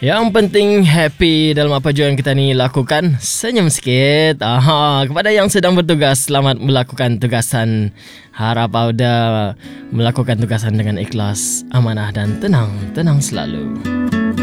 Yang penting happy dalam apa jua yang kita ni lakukan. Senyum sikit. Kepada yang sedang bertugas, selamat melakukan tugasan. Harap anda melakukan tugasan dengan ikhlas, amanah dan tenang. Tenang selalu.